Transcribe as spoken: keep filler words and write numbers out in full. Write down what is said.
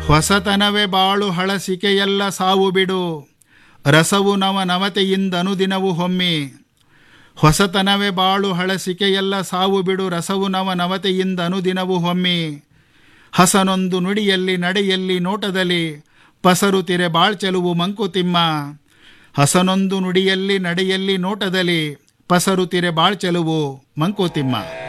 ಹೊಸತನವೇ ಬಾಳು ಹಳಸಿಕೆಯೆಲ್ಲ ಸಾವು ಬಿಡು, ರಸವು ನವ ನವತೆಯಿಂದನುದಿನವು ಹೊಮ್ಮಿ. ಹೊಸತನವೇ ಬಾಳು ಹಳಸಿಕೆಯೆಲ್ಲ ಸಾವು ಬಿಡು, ರಸವು ನವ ನವತೆಯಿಂದನುದಿನವು ಹೊಮ್ಮಿ. ಹಸನೊಂದು ನುಡಿಯಲ್ಲಿ ನಡೆಯಲ್ಲಿ ನೋಟದಲ್ಲಿ, ಪಸರುತಿರೆ ಬಾಳ್ಚೆಲುವು ಮಂಕುತಿಮ್ಮ. ಹಸನೊಂದು ನುಡಿಯಲ್ಲಿ ನಡೆಯಲ್ಲಿ ನೋಟದಲ್ಲಿ, ಪಸರುತಿರೆ ಬಾಳ್ಚೆಲುವು ಮಂಕುತಿಮ್ಮ.